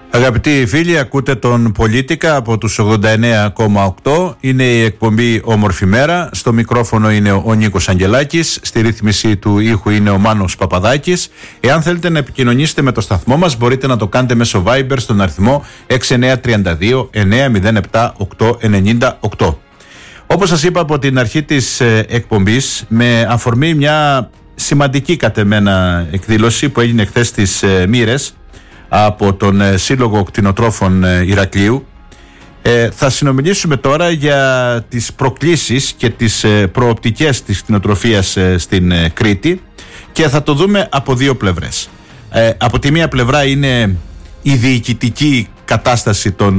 Αγαπητοί φίλοι, ακούτε τον Πολίτικα από τους 89,8. Είναι η εκπομπή Όμορφη Μέρα. Στο μικρόφωνο είναι ο Νίκος Αγγελάκης. Στη ρύθμιση του ήχου είναι ο Μάνος Παπαδάκης. Εάν θέλετε να επικοινωνήσετε με το σταθμό μας, μπορείτε να το κάνετε μέσω Viber στον αριθμό 6932 907 898. Όπως σας είπα από την αρχή της εκπομπής, με αφορμή μια σημαντική κατ' εμένα εκδήλωση που έγινε χθες στις Μοίρες από τον Σύλλογο Κτηνοτρόφων Ηρακλείου, θα συνομιλήσουμε τώρα για τις προκλήσεις και τις προοπτικές της κτηνοτροφίας στην Κρήτη και θα το δούμε από δύο πλευρές. Από τη μία πλευρά είναι η διοικητική κατάσταση των